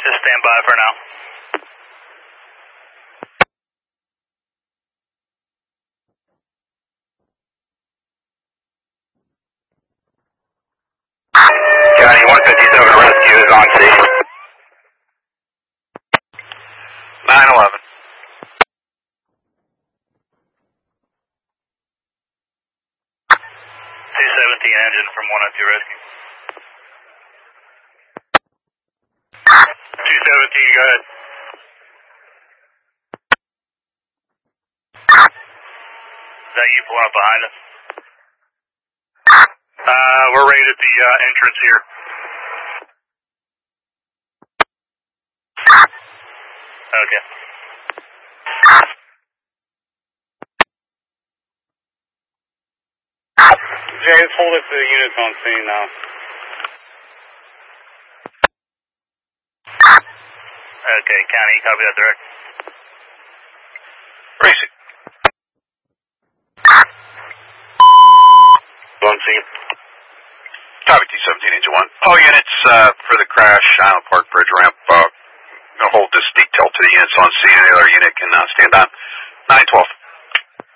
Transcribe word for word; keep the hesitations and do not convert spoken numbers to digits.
Just stand by for now. County one fifty-seven rescue is on scene. nine eleven. two seventeen engine from one oh two rescue. two seventeen, go ahead. Is that you pulling up behind us? Uh, we're right at the uh, entrance here. Okay. James, hold it to the units on scene now. Okay, County, copy that direct. Racing. On scene. Copy T seventeen engine one. All units uh, for the crash, Island Park Bridge ramp, uh, hold this detail to the units on scene. Any other unit can uh, stand on. nine twelve.